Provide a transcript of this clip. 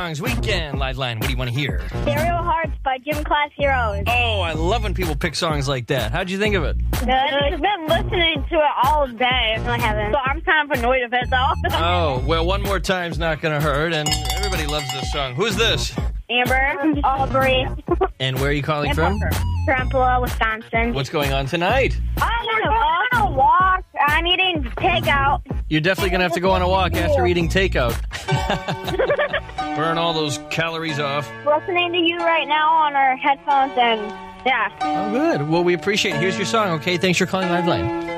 Weekend Liveline. What do you want to hear? Stereo Hearts by Gym Class Heroes. Oh, I love when people pick songs like that. How'd you think of it? Good. I've been listening to it all day. No, I haven't. So I'm kind of annoyed with it, though. Oh, well, one more time's not going to hurt, and everybody loves this song. Who's this? Amber, Aubrey, And where are you calling from? Trampula, Wisconsin. What's going on tonight? I'm on a walk. I'm eating takeout. You're definitely going to have to go on a walk after eating takeout. Burn all those calories off. Listening to you right now on our headphones, and yeah. Oh, good. Well, we appreciate it. Here's your song, okay? Thanks for calling Liveline.